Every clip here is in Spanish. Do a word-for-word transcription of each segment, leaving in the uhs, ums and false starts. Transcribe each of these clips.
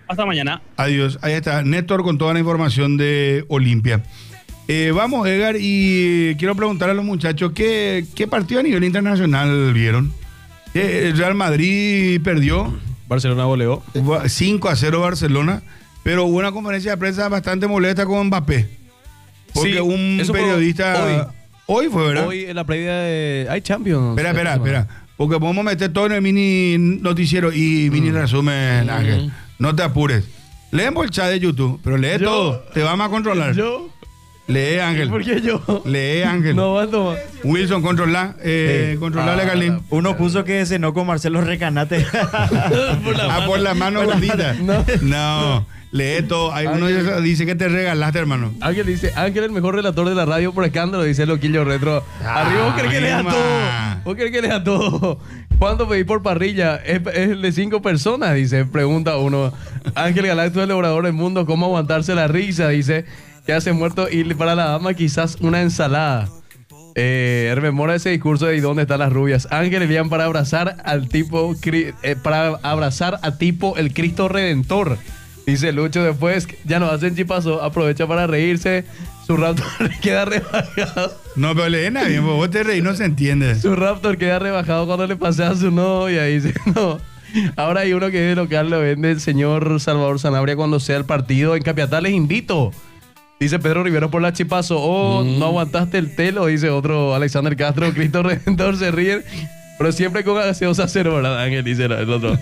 Hasta mañana. Adiós. Ahí está Néstor con toda la información de Olimpia. Eh, vamos, Edgar, y quiero preguntar a los muchachos, ¿qué, qué partido a nivel internacional vieron? Eh, El Real Madrid perdió. Barcelona goleó. cinco a cero Barcelona, pero hubo una conferencia de prensa bastante molesta con Mbappé. Porque Sí, un eso fue periodista... hoy. Hoy fue, ¿verdad? Hoy en la previa de... Hay Champions. Espera, espera, espera. Porque podemos meter todo en el mini noticiero y mini resumen, Ángel. No te apures. Leen por el chat de YouTube, pero lee Yo- todo. Te vamos a controlar. ¿Yo? Lee, Ángel. ¿Por qué yo? Lee, Ángel. No, va a tomar. Wilson, controla. Eh, Sí. Controlale, Ah, Carlín. Uno puso que cenó con Marcelo Recanate. Por la Ah, por la mano gordita. No. No. Lee todo. Hay uno Ángel. dice, dice que te regalaste, hermano. Ángel dice, Ángel el mejor relator de la radio por escándalo, dice Loquillo Retro. Arriba, vos querés que lea Ay, ma. todo. Vos querés que lea todo. ¿Cuánto pedí por parrilla? Es, es el de cinco personas, dice. Pregunta uno. Ángel Galactus, el orador del mundo, ¿cómo aguantarse la risa? Dice, que hace muerto y para la dama quizás una ensalada. Eh, rememora ese discurso de ¿y dónde están las rubias? Ángel Elian para abrazar al tipo, cri- eh, para abrazar a tipo el Cristo Redentor. Dice Lucho, después ya no hacen chipazo, aprovecha para reírse. Su Raptor queda rebajado. No, pero lee nada bien, vos te reís, no se entiende. Su Raptor queda rebajado cuando le pasea a su novia. Dice, no. Ahora hay uno que de local lo vende el señor Salvador Sanabria cuando sea el partido. En Capiatá les invito. Dice Pedro Rivero por la chipazo. Oh, no aguantaste el telo, dice otro Alexander Castro. Cristo Redentor se ríe. Pero siempre con gaseosa cero, ¿verdad, Ángel? Dice el otro.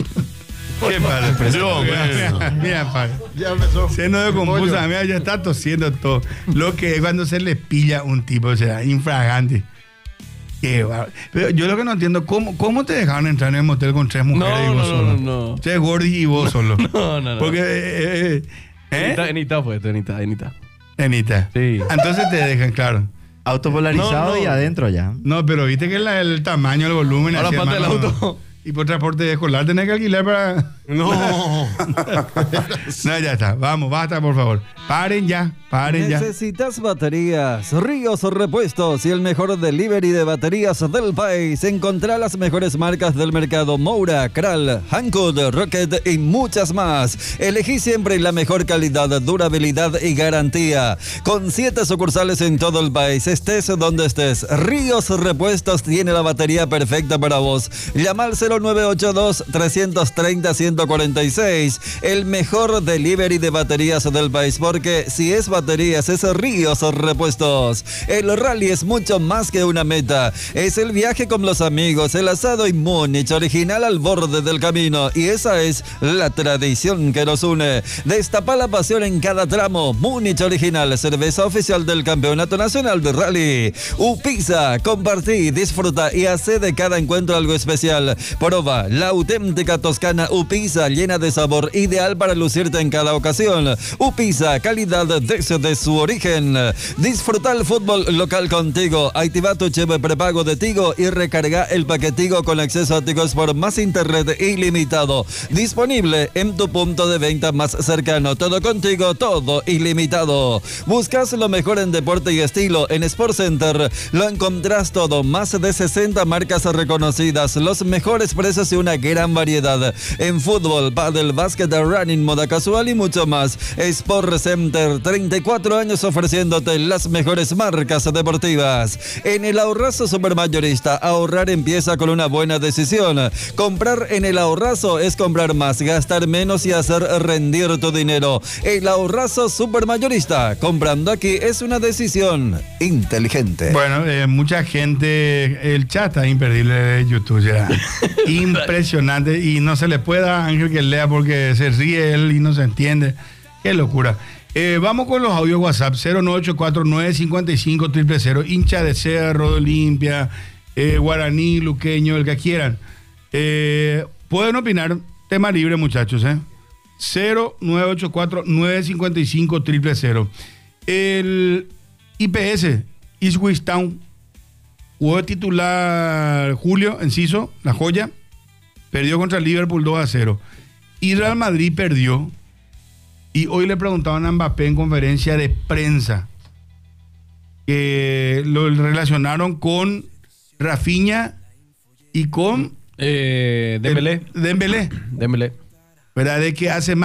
¿Qué pasa? Yo, Mira, mira, pa. Ya empezó. Se nos descompuso, mira, ya está tosiendo todo. Lo que es cuando se le pilla un tipo, o sea, infragante. Qué bárbaro. Pero yo lo que no entiendo, ¿cómo, cómo te dejaron entrar en el motel con tres mujeres No, y vos no, solo? no, no, no. Ustedes Gordy y vos solo. No, no, no. Porque, eh, eh, ¿eh? Enita, Enita fue esto, Enita, Enita. Enita. Sí. Entonces te dejan, claro. Autopolarizado No, no. y adentro ya. No, pero viste que la- el tamaño, el volumen... Ahora así, falta el hermano, auto. Y por transporte escolar tenés que alquilar para... No. No, ya está. Vamos, basta, por favor. Paren ya, paren ya. Necesitas baterías, Ríos Repuestos y el mejor delivery de baterías del país. Encontrá las mejores marcas del mercado: Moura, Kral, Hankook, Rocket y muchas más. Elegí siempre la mejor calidad, durabilidad y garantía. Con siete sucursales en todo el país, estés donde estés, Ríos Repuestos tiene la batería perfecta para vos. Llama al cero nueve ocho dos, tres tres cero, uno cuatro seis. El mejor delivery de baterías del país, porque si es baterías, es Ríos Repuestos. El rally es mucho más que una meta. Es el viaje con los amigos, el asado y Múnich, original al borde del camino. Y esa es la tradición que nos une. Destapa la pasión en cada tramo. Múnich original, cerveza oficial del Campeonato Nacional de Rally. Upisa, compartí, disfruta y hace de cada encuentro algo especial. Proba la auténtica toscana Upisa, llena de sabor, ideal para lucirte en cada ocasión. Upisa, calidad desde su origen. Disfruta el fútbol local contigo. Activa tu chip prepago de Tigo y recarga el paquetigo con acceso a Tigo por más internet ilimitado. Disponible en tu punto de venta más cercano. Todo contigo, todo ilimitado. Buscas lo mejor en deporte y estilo. En Sport Center lo encontrás todo. Más de sesenta marcas reconocidas. Los mejores precios y una gran variedad. En fútbol, pádel, básquet, running, moda casual y mucho más. Sport Center, treinta y cuatro años ofreciéndote las mejores marcas deportivas. En el Ahorrazo Supermayorista, ahorrar empieza con una buena decisión. Comprar en el Ahorrazo es comprar más, gastar menos y hacer rendir tu dinero. El Ahorrazo Supermayorista, comprando aquí es una decisión inteligente. Bueno, eh, mucha gente, el chat está imperdible de YouTube, ya. Impresionante. Y no se le puede a Ángel que lea porque se ríe él y no se entiende. Qué locura. Eh, vamos con los audios WhatsApp: cero nueve ocho cuatro nueve cinco cinco cero cero cero, hincha de Cerro, de Olimpia, eh, Guaraní, Luqueño, el que quieran. Eh, pueden opinar, tema libre, muchachos, ¿eh? cero nueve ocho cuatro nueve cinco cinco cero cero cero. El I P S, Ipswich Town, jugó de titular Julio Enciso, la joya, perdió contra el Liverpool dos a cero. Y Real Madrid perdió. Y hoy le preguntaban a Mbappé en conferencia de prensa que lo relacionaron con Rafinha y con Eh, Dembélé. Dembélé, Dembélé. ¿verdad? De que hace más